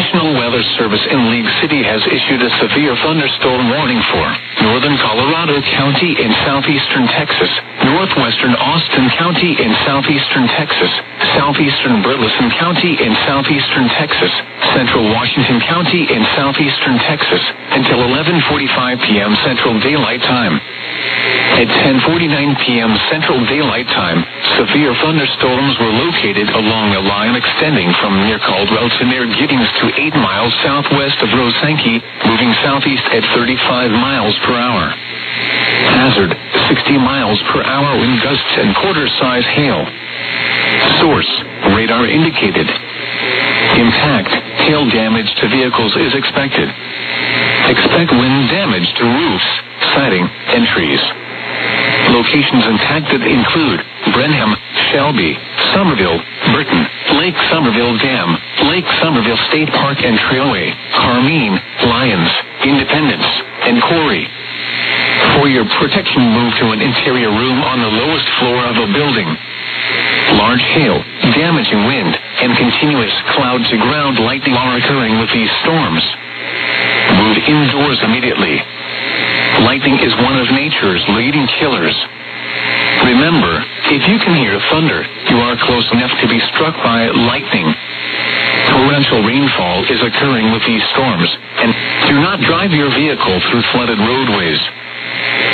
National Weather Service in League City has issued a severe thunderstorm warning for northern Colorado County in southeastern Texas, northwestern Austin County in southeastern Texas, southeastern Burleson County in southeastern Texas, central Washington County in southeastern Texas, until 11:45 p.m. Central Daylight Time. At 10:49 p.m. Central Daylight Time, severe thunderstorms were located along a line extending from near Caldwell to near Giddings to 8 miles southwest of Rosanke, moving southeast at 35 miles per hour. Hazard, 60 miles per hour wind gusts and quarter-size hail. Source, radar indicated. Impact, hail damage to vehicles is expected. Expect wind damage to roofs, siding, and trees. Locations impacted include Brenham, Shelby, Somerville, Burton, Lake Somerville Dam, Lake Somerville State Park and Trailway, Carmine, Lyons, Independence, and Corey. For your protection, move to an interior room on the lowest floor of a building. Large hail, damaging wind, and continuous cloud-to-ground lightning are occurring with these storms. Move indoors immediately. Lightning is one of nature's leading killers. Remember, if you can hear thunder, you are close enough to be struck by lightning. Torrential rainfall is occurring with these storms, and do not drive your vehicle through flooded roadways.